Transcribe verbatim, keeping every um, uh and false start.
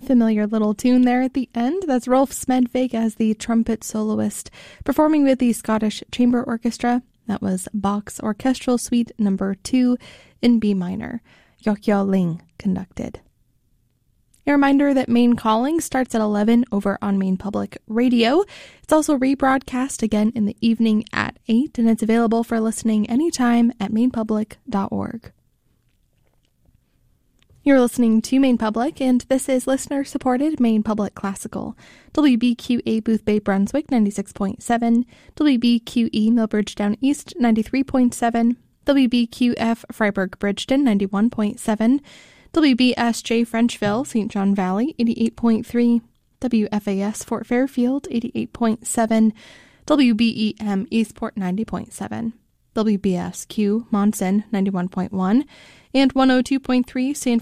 Familiar little tune there at the end. That's Rolf Smedvig as the trumpet soloist, performing with the Scottish Chamber Orchestra. That was Bach's Orchestral Suite number two in B minor. Yokyeo Ling conducted. A reminder that Maine Calling starts at eleven over on Maine Public Radio. It's also rebroadcast again in the evening at eight, and it's available for listening anytime at maine public dot org. You're listening to Maine Public, and this is listener-supported Maine Public Classical. W B Q A Boothbay Brunswick ninety-six point seven, W B Q E Millbridge Down East ninety-three point seven, W B Q F Freiburg Bridgeton ninety-one point seven, W B S J Frenchville Saint John Valley eighty-eight point three, W F A S Fort Fairfield eighty-eight point seven, W B E M Eastport ninety point seven, W B S Q Monson ninety-one point one, and one oh two point three San